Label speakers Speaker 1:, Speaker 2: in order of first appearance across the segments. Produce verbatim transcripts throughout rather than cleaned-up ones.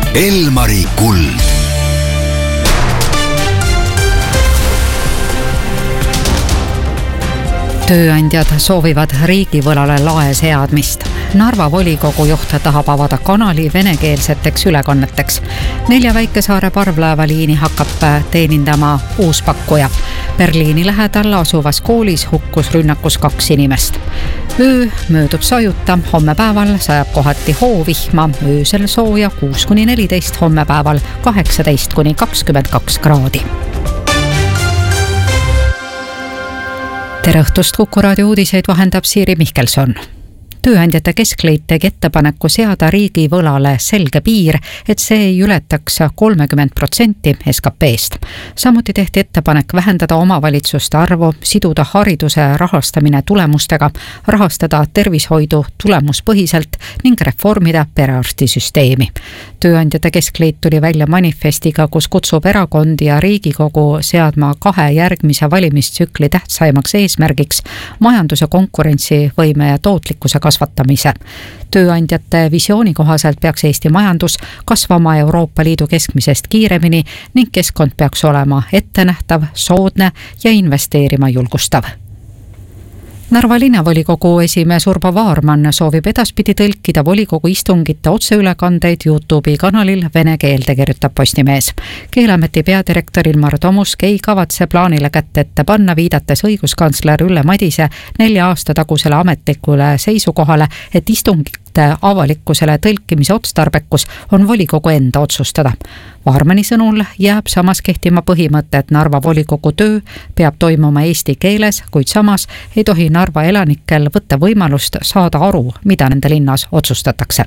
Speaker 1: Elmari kuld.
Speaker 2: Tööandjad soovivad riigivõlale lae seadmist. Narva volikogu juht tahab avada kanali venekeelseteks ülekanneteks. Nelja väikesaare parvlaevaliini hakkab teenindama uus pakkuja. Berliini lähedal asuvas koolis hukkus rünnakus kaks inimest. Öö möödub sajuta, homme päeval sajab kohati hoovihma, öösel sooja kuus kuni neliteist, homme päeval kaheksateist kuni kakskümmend kaks kraadi. Tere õhtust, Kuku raadio uudiseid vahendab Siiri Mihkelson. Tööandjate keskliit tegi ettepaneku seada riigi võlale selge piir, et see ei ületaks kolmkümmend protsenti S K P-st. Samuti tehti ettepanek vähendada omavalitsuste arvu, siduda hariduse rahastamine tulemustega, rahastada tervishoidu tulemuspõhiselt ning reformida perearstisüsteemi. Tööandjate keskliit tuli välja manifestiga, kus kutsub erakondi ja Riigikogu seadma kahe järgmise valimistsükli tähtsaimaks eesmärgiks majanduse konkurentsivõime ja tootlikkuse kasvatamise. Tööandjate visiooni kohaselt peaks Eesti majandus kasvama Euroopa Liidu keskmisest kiiremini ning keskkond peaks olema ettenähtav, soodne ja investeerima julgustav. Narva linnavolikogu esimees Urbo Vaarman soovib edaspidi tõlkida volikogu istungite otseülekandeid YouTube'i kanalil vene keelde, kirjutab Postimees. Keeleameti peadirektor Ilmar Tomusk ei kavatse plaanile kätte ette panna, viidates õiguskantsler Ülle Madise nelja aasta tagusele ametlikule seisukohale, et istungite avalikkusele tõlkimise otstarbekus on volikogu enda otsustada. Vaarmani sõnul jääb samas kehtima põhimõte, et Narva volikogu töö peab toimuma eesti keeles, kuid samas ei tohi Narva elanikel võtta võimalust saada aru, mida nende linnas otsustatakse.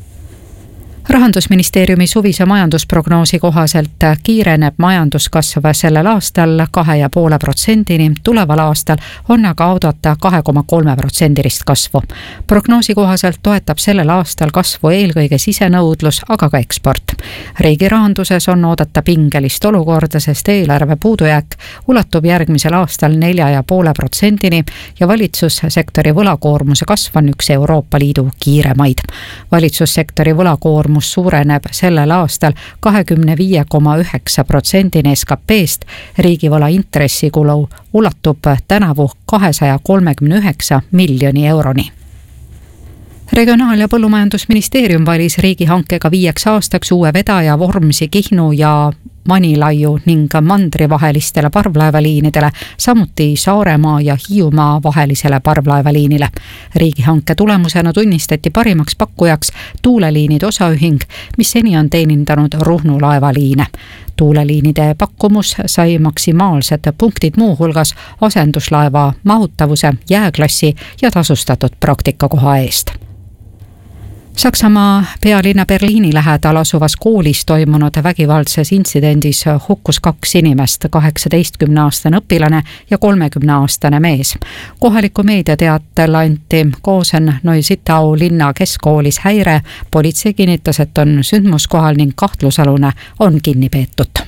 Speaker 2: Rahandusministeeriumi suvise majandusprognoosi kohaselt kiireneb majanduskasv sellel aastal kahe ja poole protsendini, tuleval aastal on aga oodata kahe koma kolme protsendilist kasvu. Prognoosi kohaselt toetab sellel aastal kasvu eelkõige sisenõudlus, aga ka eksport. Riigi rahanduses on oodata pingelist olukorda, sest eelarve puudujääk ulatub järgmisel aastal nelja ja poole protsendini ja valitsussektori võlakoormuse kasv on üks Euroopa Liidu kiiremaid. Valitsussektori võlakoormus suureneb sellel aastal kahekümne viie koma üheksa protsendini S K P-st, riigivõla intressikulu ulatub tänavu kahesaja kolmekümne üheksa miljoni euroni. Regionaal- ja Põllumajandusministeerium valis riigihankega viieks aastaks uue vedaja Vormsi, Kihnu ja Manilaiu ning Mandri vahelistele parvlaevaliinidele, samuti Saaremaa ja Hiiumaa vahelisele parvlaevaliinile. Riigihanke tulemusena tunnistati parimaks pakkujaks tuuleliinide osaühing, mis seni on teenindanud Ruhnu laevaliine. Tuuleliinide pakkumus sai maksimaalsed punktid muuhulgas asenduslaeva mahutavuse, jääklassi ja tasustatud praktikakoha eest. Saksamaa pealinna Berliini lähedal asuvas koolis toimunud vägivaldses intsidendis hukkus kaks inimest, kaheksateistkümneaastane õpilane ja kolmekümneaastane mees. Kohaliku meedia teatel anti Kosen-Neusittau linna keskkoolis häire. Politsei kinnitas, et on sündmuskohal ning kahtlusalune on kinni peetud.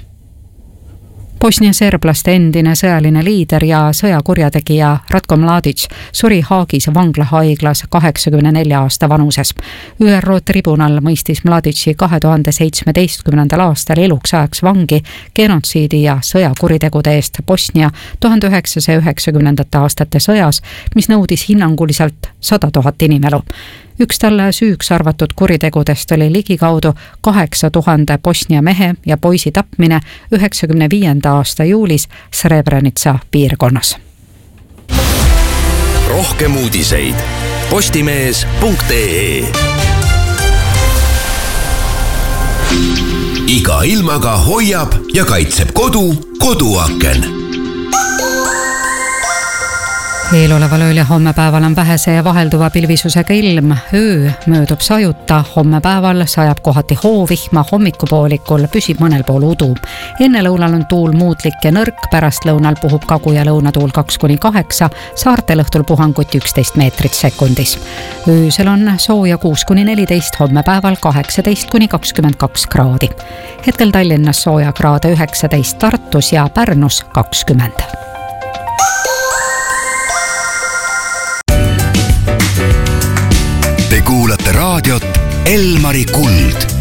Speaker 2: Bosnia serblaste endine sõjaline liider ja sõjakurjategija Ratko Mladic suri Haagis vanglahaiglas kaheksakümne nelja aasta vanuses. Ü R O tribunal mõistis Mladici kahe tuhande seitsmeteistkümnendal aastal eluks ajaks vangi genotsiidi ja sõjakuritegude eest Bosnia tuhande üheksasaja üheksakümnendate aastate sõjas, mis nõudis hinnanguliselt sada tuhat inimelu. Üks talle süüks arvatud kuritegudest oli ligikaudu kaheksa tuhande Bosnia mehe ja poisi tapmine üheksakümne viienda aasta juulis Srebrenica piirkonnas.
Speaker 1: Rohkem uudiseid postimees punkt ee. Iga ilmaga hoiab ja kaitseb kodu koduaken.
Speaker 2: Eeloleval ööl ja homme päeval on vähese ja vahelduva pilvisusega ilm. Öö möödub sajuta, homme päeval sajab kohati hoovihma, hommikupoolikul püsib mõnel pool udu. Enne lõunal on tuul muutlik ja nõrk, pärast lõunal puhub kagu- ja lõunatuul kaks kuni kaheksa, saartel õhtul puhanguti üksteist meetrit sekundis. Öösel on sooja kuus kuni neliteist, homme päeval kaheksateist kuni kakskümmend kaks kraadi. Hetkel Tallinnas sooja kraade üheksateist, Tartus ja Pärnus kakskümmend.
Speaker 1: Te kuulate raadiot Elmari kuld.